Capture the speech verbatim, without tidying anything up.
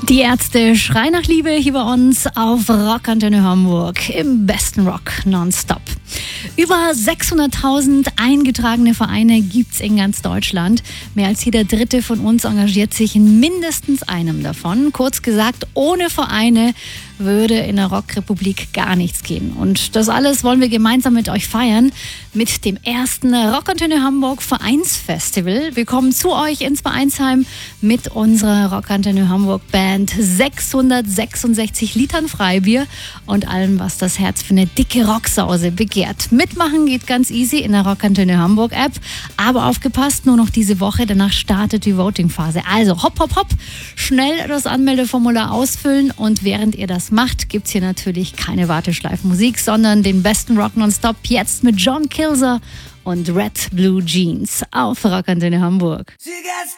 Die Ärzte schreien nach Liebe hier bei uns auf Rockantenne Hamburg im besten Rock nonstop. Über sechshunderttausend eingetragene Vereine gibt's in ganz Deutschland. Mehr als jeder Dritte von uns engagiert sich in mindestens einem davon. Kurz gesagt, ohne Vereine würde in der Rockrepublik gar nichts gehen. Und das alles wollen wir gemeinsam mit euch feiern mit dem ersten Rockantenne Hamburg Vereinsfestival. Wir kommen zu euch ins Vereinsheim mit unserer Rockantenne Hamburg Band, sechshundertsechsundsechzig Litern Freibier und allem, was das Herz für eine dicke Rocksause begehrt. Mitmachen geht ganz easy in der Rockantenne Hamburg App, aber aufgepasst, nur noch diese Woche, danach startet die Voting-Phase. Also hopp, hopp, hopp, schnell das Anmeldeformular ausfüllen und während ihr das macht, gibt's hier natürlich keine Warteschleifenmusik, sondern den besten Rock nonstop jetzt mit John Kilser und Red Blue Jeans auf Rockantenne Hamburg. She gets